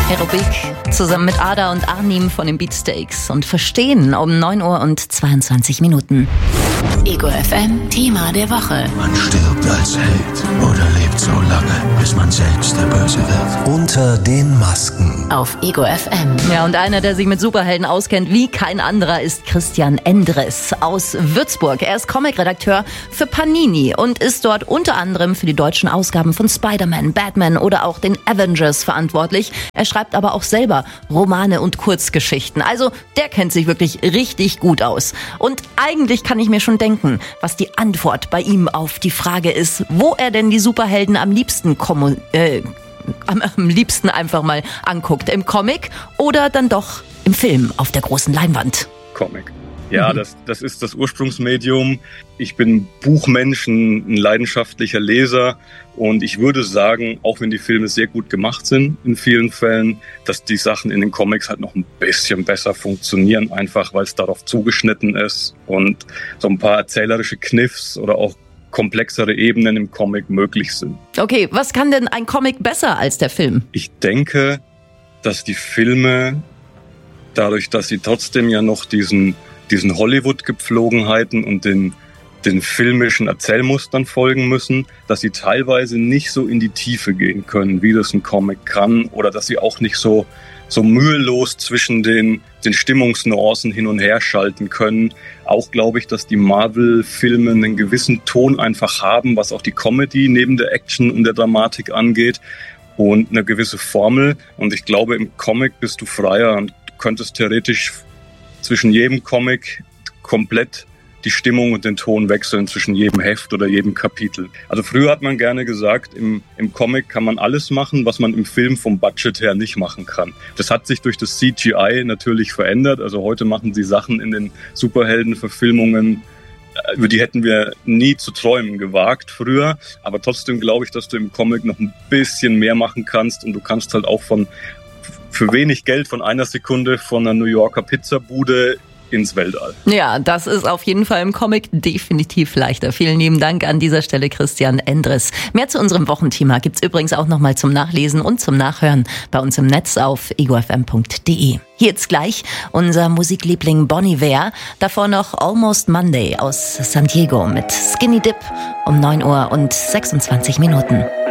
Aerobic zusammen mit Ada und Arnim von den Beatsteaks und Verstehen um 9 Uhr und 22 Minuten. Ego FM Thema der Woche. Man stirbt als Held oder lebt so lange, bis man selbst der Böse wird. Unter den Masken. Auf Ego FM. Ja, und einer, der sich mit Superhelden auskennt wie kein anderer, ist Christian Endres aus Würzburg. Er ist Comicredakteur für Panini und ist dort unter anderem für die deutschen Ausgaben von Spider-Man, Batman oder auch den Avengers verantwortlich. Er schreibt aber auch selber Romane und Kurzgeschichten. Also der kennt sich wirklich richtig gut aus. Und eigentlich kann ich mir schon denken, was die Antwort bei ihm auf die Frage ist, wo er denn die Superhelden am liebsten am liebsten einfach mal anguckt. Im Comic oder dann doch im Film auf der großen Leinwand? Comic. Ja, das ist das Ursprungsmedium. Ich bin Buchmensch, ein leidenschaftlicher Leser und ich würde sagen, auch wenn die Filme sehr gut gemacht sind in vielen Fällen, dass die Sachen in den Comics halt noch ein bisschen besser funktionieren, einfach weil es darauf zugeschnitten ist und so ein paar erzählerische Kniffs oder auch komplexere Ebenen im Comic möglich sind. Okay, was kann denn ein Comic besser als der Film? Ich denke, dass die Filme, dadurch, dass sie trotzdem ja noch diesen Hollywood-Gepflogenheiten und den filmischen Erzählmustern folgen müssen, dass sie teilweise nicht so in die Tiefe gehen können, wie das ein Comic kann, oder dass sie auch nicht so mühelos zwischen den Stimmungsnuancen hin und her schalten können. Auch glaube ich, dass die Marvel-Filme einen gewissen Ton einfach haben, was auch die Comedy neben der Action und der Dramatik angeht, und eine gewisse Formel. Und ich glaube, im Comic bist du freier und du könntest theoretisch zwischen jedem Comic komplett die Stimmung und den Ton wechseln, zwischen jedem Heft oder jedem Kapitel. Also früher hat man gerne gesagt, im Comic kann man alles machen, was man im Film vom Budget her nicht machen kann. Das hat sich durch das CGI natürlich verändert. Also heute machen sie Sachen in den Superheldenverfilmungen, über die hätten wir nie zu träumen gewagt früher. Aber trotzdem glaube ich, dass du im Comic noch ein bisschen mehr machen kannst und du kannst halt auch für wenig Geld von einer Sekunde von einer New Yorker Pizzabude ins Weltall. Ja, das ist auf jeden Fall im Comic definitiv leichter. Vielen lieben Dank an dieser Stelle, Christian Endres. Mehr zu unserem Wochenthema gibt's übrigens auch nochmal zum Nachlesen und zum Nachhören bei uns im Netz auf egofm.de. Hier jetzt gleich unser Musikliebling Bon Iver. Davor noch Almost Monday aus San Diego mit Skinny Dip um 9 Uhr und 26 Minuten.